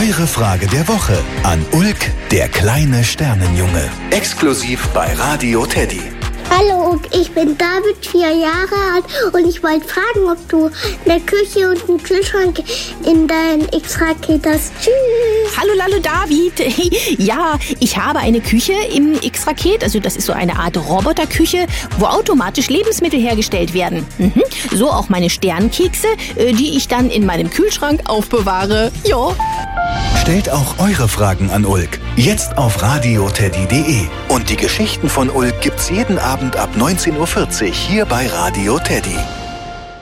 Eure Frage der Woche an Ulk, der kleine Sternenjunge. Exklusiv bei Radio Teddy. Hallo, ich bin David, 4 Jahre alt und ich wollte fragen, ob du eine Küche und einen Kühlschrank in dein X-Raket hast. Tschüss. Hallo David. Ja, ich habe eine Küche im X-Raket, also das ist so eine Art Roboterküche, wo automatisch Lebensmittel hergestellt werden. So auch meine Sternkekse, die ich dann in meinem Kühlschrank aufbewahre. Ja. Stellt auch eure Fragen an Ulk. Jetzt auf radioteddy.de. Und die Geschichten von Ulk gibt's jeden Abend ab 19:40 Uhr hier bei Radio Teddy.